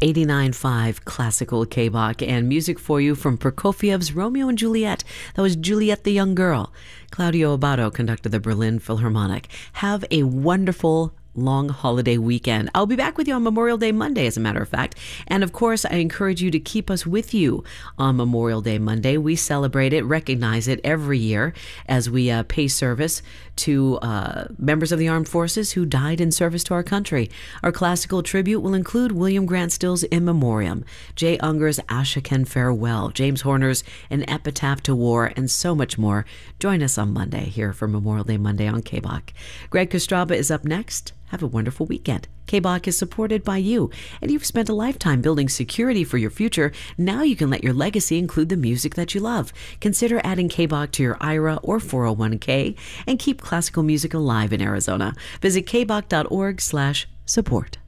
89.5 Classical K-Bach, and music for you from Prokofiev's Romeo and Juliet. That was Juliet the Young Girl. Claudio Abbado conducted the Berlin Philharmonic. Have a wonderful long holiday weekend. I'll be back with you on Memorial Day Monday, as a matter of fact. And of course, I encourage you to keep us with you on Memorial Day Monday. We celebrate it, recognize it every year as we pay service to members of the armed forces who died in service to our country. Our classical tribute will include William Grant Still's In Memoriam, Jay Unger's Ashokan Farewell, James Horner's An Epitaph to War, and so much more. Join us on Monday here for Memorial Day Monday on K-Bach. Greg Kostraba is up next. Have a wonderful weekend. K-Bach is supported by you, and you've spent a lifetime building security for your future. Now you can let your legacy include the music that you love. Consider adding K-Bach to your IRA or 401k and keep classical music alive in Arizona. Visit kbach.org/support.